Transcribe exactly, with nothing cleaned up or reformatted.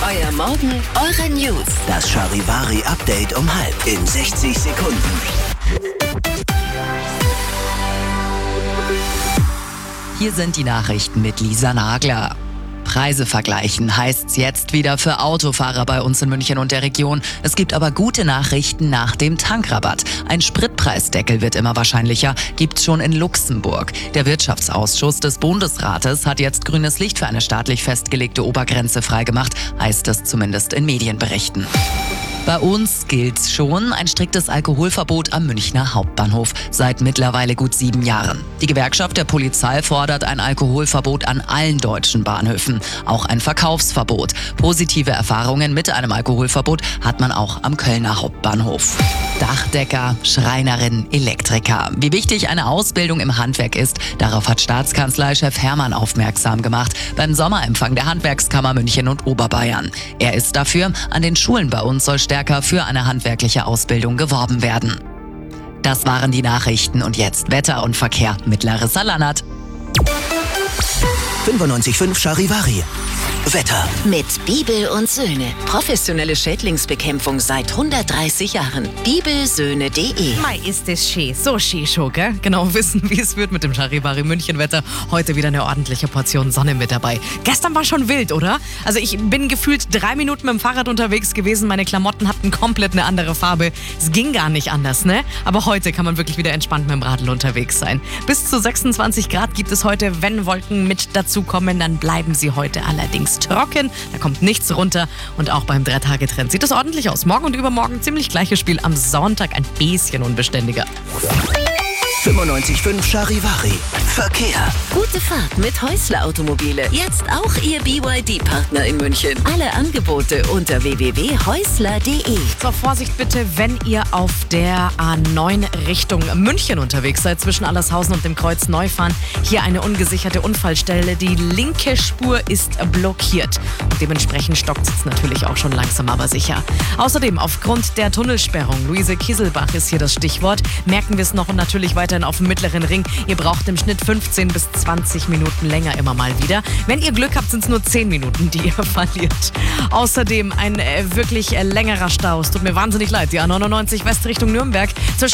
Euer Morgen, eure News. Das Charivari-Update um halb in sechzig Sekunden. Hier sind die Nachrichten mit Lisa Nagler. Preise vergleichen heißt's jetzt wieder für Autofahrer bei uns in München und der Region. Es gibt aber gute Nachrichten nach dem Tankrabatt. Ein Spritpreisdeckel wird immer wahrscheinlicher, gibt's schon in Luxemburg. Der Wirtschaftsausschuss des Bundesrates hat jetzt grünes Licht für eine staatlich festgelegte Obergrenze freigemacht, heißt es zumindest in Medienberichten. Bei uns gilt schon ein striktes Alkoholverbot am Münchner Hauptbahnhof seit mittlerweile gut sieben Jahren. Die Gewerkschaft der Polizei fordert ein Alkoholverbot an allen deutschen Bahnhöfen, auch ein Verkaufsverbot. Positive Erfahrungen mit einem Alkoholverbot hat man auch am Kölner Hauptbahnhof. Dachdecker, Schreinerin, Elektriker. Wie wichtig eine Ausbildung im Handwerk ist, darauf hat Staatskanzleichef Hermann aufmerksam gemacht beim Sommerempfang der Handwerkskammer München und Oberbayern. Er ist dafür, an den Schulen bei uns soll stärker für eine handwerkliche Ausbildung geworben werden. Das waren die Nachrichten und jetzt Wetter und Verkehr mit Larissa Lannert. fünfundneunzig Komma fünf Charivari. Wetter. Mit Bibel und Söhne. Professionelle Schädlingsbekämpfung seit hundertdreißig Jahren. bibelsöhne punkt de. Mai ist es schön, so schön schon, gell? Genau wissen, wie es wird mit dem Charivari München-Wetter. Heute wieder eine ordentliche Portion Sonne mit dabei. Gestern war schon wild, oder? Also ich bin gefühlt drei Minuten mit dem Fahrrad unterwegs gewesen. Meine Klamotten hatten komplett eine andere Farbe. Es ging gar nicht anders, ne? Aber heute kann man wirklich wieder entspannt mit dem Radl unterwegs sein. Bis zu sechsundzwanzig Grad gibt es heute. Wenn Wolken mit dazukommen, dann bleiben sie heute allerdings trocken. Da kommt nichts runter und auch beim Drei-Tage-Trend sieht es ordentlich aus. Morgen und übermorgen ziemlich gleiches Spiel. Am Sonntag ein bisschen unbeständiger. fünfundneunzig Komma fünf Charivari. Verkehr. Gute Fahrt mit Häusler Automobile. Jetzt auch Ihr B Y D-Partner in München. Alle Angebote unter w w w punkt häusler punkt de. So, Vorsicht bitte, wenn ihr auf der A neun Richtung München unterwegs seid, zwischen Allershausen und dem Kreuz Neufahren. Hier eine ungesicherte Unfallstelle. Die linke Spur ist blockiert. Und dementsprechend stockt es natürlich auch schon langsam, aber sicher. Außerdem, aufgrund der Tunnelsperrung, Luise Kieselbach ist hier das Stichwort, merken wir es noch und natürlich weiterhin auf dem mittleren Ring. Ihr braucht im Schnitt fünfzehn bis zwanzig Minuten länger immer mal wieder. Wenn ihr Glück habt, sind es nur zehn Minuten, die ihr verliert. Außerdem ein äh, wirklich äh, längerer Stau. Es tut mir wahnsinnig leid. Die A neunundneunzig West Richtung Nürnberg.